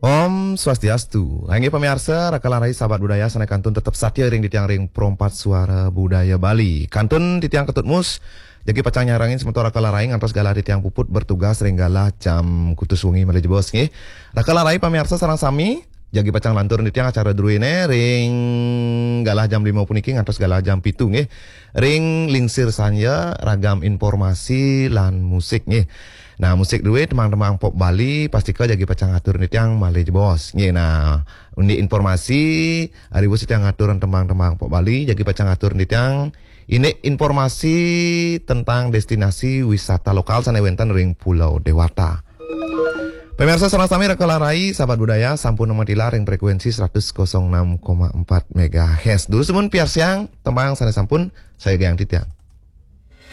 Om Swastiastu. Angge pemirsa, rakalarai sahabat budaya sana kantun tetap satya ring di tiang ring perompat suara budaya Bali. Kantun di tiang ketut mus. Jadi pacang nyarangin sementara rakalarai ngantos galah di tiang puput bertugas ring galah jam kutus wengi male jebos nggih. Rakalarai pemirsa sareng sami jagi pacang lantur di tiang acara druine ring galah jam 5 puniki ngantos galah jam 7 nggih. Ring lingsir sanya ragam informasi lan musik nggih. Nah musik duit teman-teman pop Bali pastikan jagi pacang atur nit yang malih bos. Nah undi informasi hari bos yang aturan teman-teman pop Bali jagi pacang atur nit yang ini informasi tentang destinasi wisata lokal sanewentan ring Pulau Dewata. Pemirsa sareng sami rakalarai sahabat budaya sampun nomadilar ring frekuensi 106,4 MHz. Dulu semun piar siang tembang sana sampun saya Gayang Titiang.